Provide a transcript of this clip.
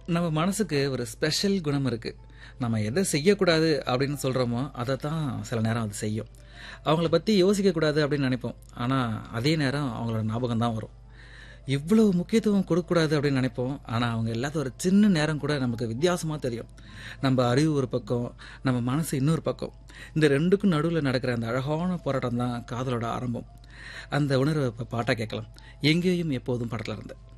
நம்ம மனசுக்கு ஒரு ஸ்பெஷல் குணம் இருக்கு. நம்ம எதை செய்யக்கூடாது அப்படின்னு சொல்றோமோ, அதை தான் சில நேரம் அது செய்யும். அவங்கள பத்தி யோசிக்கக்கூடாது அப்படின்னு நினைப்போம். ஆனா, அதே நேரம் அவங்களோட ஞாபகம் தான் வரும். இவ்வளவு முக்கியத்துவம் கொடுக்கக்கூடாது அப்படின்னு நினைப்போம். ஆனா, அவங்க இல்லாத ஒரு சின்ன நேரம் கூட நமக்கு வித்தியாசமா தெரியும். நம்ம அறிவு ஒரு பக்கம், நம்ம மனசு இன்னொரு பக்கம். இந்த 2க்கும் நடுவுல நடக்கிற அந்த அழகான போராட்டம் தான் காதலோட ஆரம்பம். அந்த உணர்வ இப்ப பாட்டா கேட்கலாம். எங்கேயும் எப்போதும் படத்துல இருந்து.